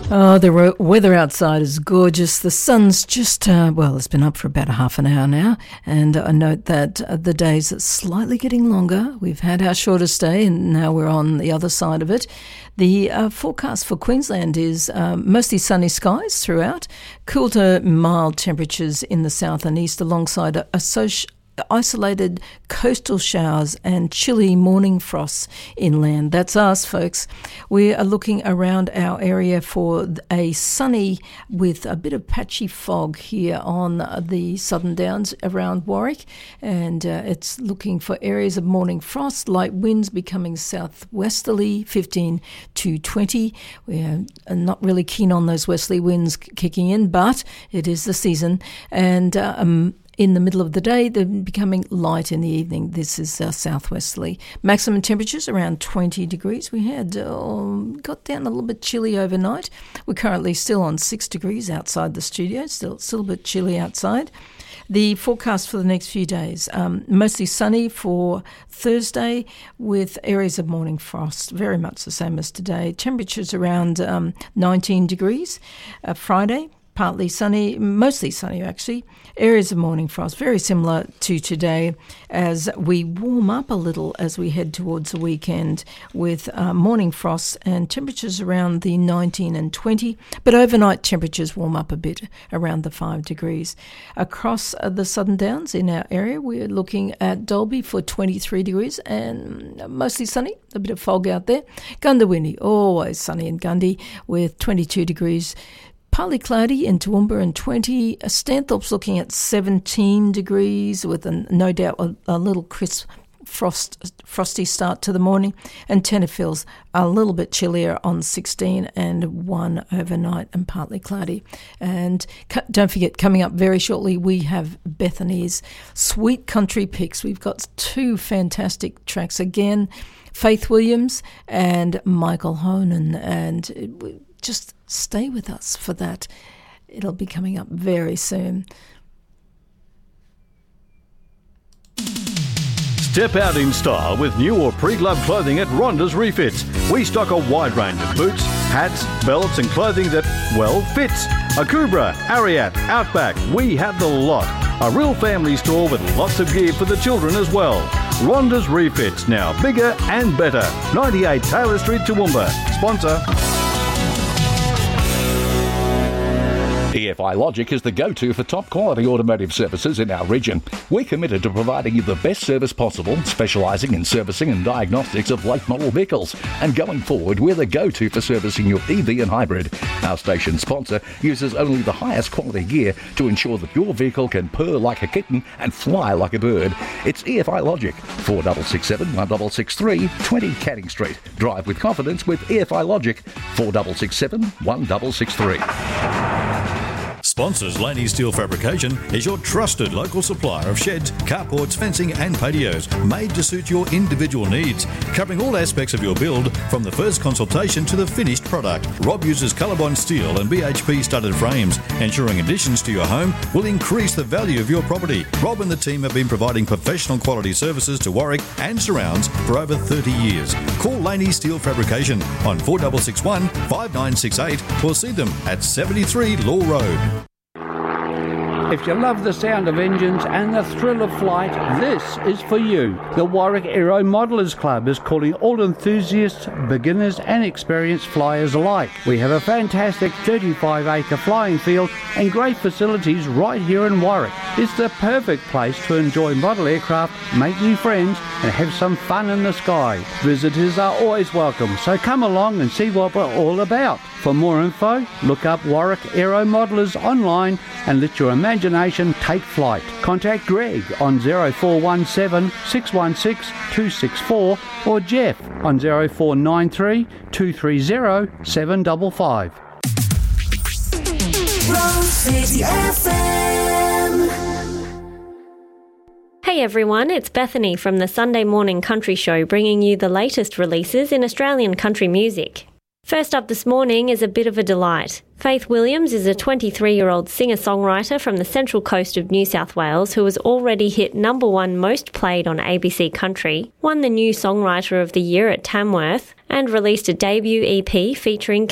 Oh, the weather outside is gorgeous. The sun's just, it's been up for about a half an hour now. And I note that the days are slightly getting longer. We've had our shortest day and now we're on the other side of it. The forecast for Queensland is mostly sunny skies throughout, cool to mild temperatures in the south and east alongside isolated coastal showers and chilly morning frosts inland. That's us, folks. We are looking around our area for a sunny with a bit of patchy fog here on the Southern Downs around Warwick, and it's looking for areas of morning frost, light winds becoming southwesterly 15 to 20. We are not really keen on those westerly winds kicking in, but it is the season, and in the middle of the day, they're becoming light in the evening. This is southwesterly. Maximum temperatures around 20 degrees. We had got down a little bit chilly overnight. We're currently still on 6 degrees outside the studio. Still a bit chilly outside. The forecast for the next few days, mostly sunny for Thursday with areas of morning frost, very much the same as today. Temperatures around 19 degrees. Friday, partly sunny, mostly sunny actually. Areas of morning frost, very similar to today as we warm up a little as we head towards the weekend with morning frosts and temperatures around the 19 and 20, but overnight temperatures warm up a bit around the 5 degrees. Across the Southern Downs in our area, we're looking at Dalby for 23 degrees and mostly sunny, a bit of fog out there. Gundawindi, always sunny in Gundy with 22 degrees. Partly cloudy in Toowoomba and 20. Stanthorpe's looking at 17 degrees with no doubt a little crisp frosty start to the morning. And Tenterfield's a little bit chillier on 16 and 1 overnight and partly cloudy. And don't forget, coming up very shortly, we have Bethany's Sweet Country Picks. We've got 2 fantastic tracks again, Faith Williams and Michael Honan, and just stay with us for that. It'll be coming up very soon. Step out in style with new or pre-loved clothing at Rhonda's Refits. We stock a wide range of boots, hats, belts and clothing that, fits. Akubra, Ariat, Outback, we have the lot. A real family store with lots of gear for the children as well. Rhonda's Refits, now bigger and better. 98 Taylor Street, Toowoomba. Sponsor. EFI Logic is the go-to for top-quality automotive services in our region. We're committed to providing you the best service possible, specialising in servicing and diagnostics of late-model vehicles. And going forward, we're the go-to for servicing your EV and hybrid. Our station sponsor uses only the highest quality gear to ensure that your vehicle can purr like a kitten and fly like a bird. It's EFI Logic, 4667 1663 20 Canning Street. Drive with confidence with EFI Logic, 4667 1663. Sponsors Laney Steel Fabrication is your trusted local supplier of sheds, carports, fencing and patios made to suit your individual needs, covering all aspects of your build from the first consultation to the finished product. Rob uses Colorbond steel and BHP studded frames, ensuring additions to your home will increase the value of your property. Rob and the team have been providing professional quality services to Warwick and surrounds for over 30 years. Call Laney Steel Fabrication on 4661 5968 or see them at 73 Law Road. If you love the sound of engines and the thrill of flight, this is for you. The Warwick Aero Modelers Club is calling all enthusiasts, beginners and experienced flyers alike. We have a fantastic 35-acre flying field and great facilities right here in Warwick. It's the perfect place to enjoy model aircraft, make new friends and have some fun in the sky. Visitors are always welcome, so come along and see what we're all about. For more info, look up Warwick Aero Modelers online and let your imagination take flight. Contact Greg on 0417 616 264 or Jeff on 0493 230 755. Rose City FM. Hey everyone, it's Bethany from the Sunday Morning Country Show bringing you the latest releases in Australian country music. First up this morning is a bit of a delight. Faith Williams is a 23-year-old singer-songwriter from the central coast of New South Wales who has already hit number 1 most played on ABC Country, won the new Songwriter of the Year at Tamworth, and released a debut EP featuring